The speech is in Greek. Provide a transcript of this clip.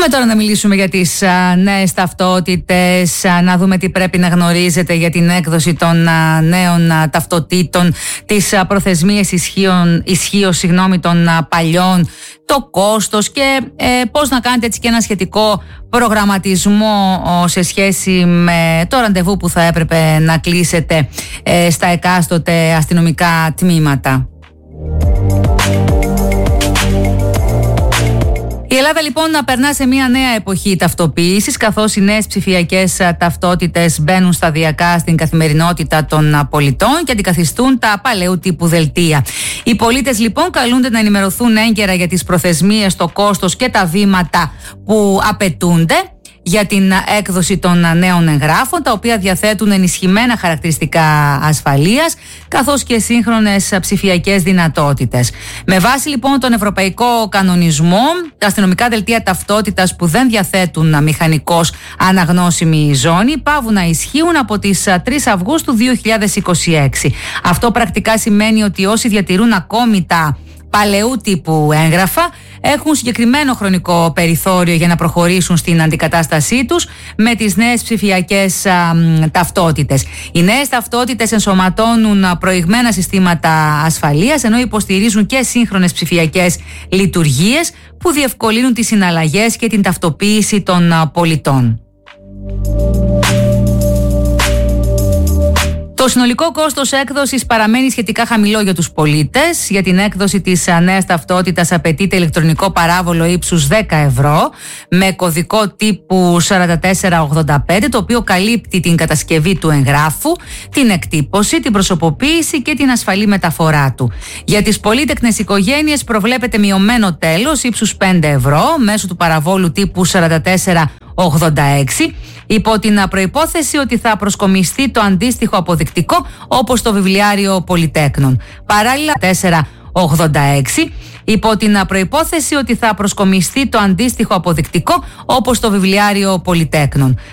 Πάμε τώρα να μιλήσουμε για τις νέες ταυτότητες, να δούμε τι πρέπει να γνωρίζετε για την έκδοση των νέων ταυτοτήτων, τις προθεσμίες ισχύως των παλιών, το κόστος και πώς να κάνετε έτσι και ένα σχετικό προγραμματισμό σε σχέση με το ραντεβού που θα έπρεπε να κλείσετε στα εκάστοτε αστυνομικά τμήματα. Η Ελλάδα λοιπόν να περνά σε μια νέα εποχή ταυτοποίησης, καθώς οι νέες ψηφιακές ταυτότητες μπαίνουν σταδιακά στην καθημερινότητα των πολιτών και αντικαθιστούν τα παλαιού τύπου δελτία. Οι πολίτες λοιπόν καλούνται να ενημερωθούν έγκαιρα για τις προθεσμίες, το κόστος και τα βήματα που απαιτούνται για την έκδοση των νέων εγγράφων, τα οποία διαθέτουν ενισχυμένα χαρακτηριστικά ασφαλείας, καθώς και σύγχρονες ψηφιακές δυνατότητες. Με βάση λοιπόν τον ευρωπαϊκό κανονισμό, τα αστυνομικά δελτία ταυτότητας που δεν διαθέτουν μηχανικώς αναγνώσιμη ζώνη παύουν να ισχύουν από τις 3 Αυγούστου 2026. Αυτό πρακτικά σημαίνει ότι όσοι διατηρούν ακόμη τα παλαιού τύπου έγγραφα έχουν συγκεκριμένο χρονικό περιθώριο για να προχωρήσουν στην αντικατάστασή τους με τις νέες ψηφιακές ταυτότητες. Οι νέες ταυτότητες ενσωματώνουν προηγμένα συστήματα ασφαλείας, ενώ υποστηρίζουν και σύγχρονες ψηφιακές λειτουργίες που διευκολύνουν τις συναλλαγές και την ταυτοποίηση των πολιτών. Το συνολικό κόστος έκδοσης παραμένει σχετικά χαμηλό για τους πολίτες. Για την έκδοση της νέας ταυτότητας απαιτείται ηλεκτρονικό παράβολο ύψους 10 ευρώ με κωδικό τύπου 4485, το οποίο καλύπτει την κατασκευή του εγγράφου, την εκτύπωση, την προσωποποίηση και την ασφαλή μεταφορά του. Για τις πολύτεκνες οικογένειες προβλέπεται μειωμένο τέλος ύψους 5 ευρώ μέσω του παραβόλου τύπου 4486, υπό την προϋπόθεση ότι θα προσκομιστεί το αντίστοιχο αποδεικτικό όπως το βιβλιάριο Πολυτέκνων. Παράλληλα, 486, υπό την προϋπόθεση ότι θα προσκομιστεί το αντίστοιχο αποδεικτικό όπως το βιβλιάριο Πολυτέκνων.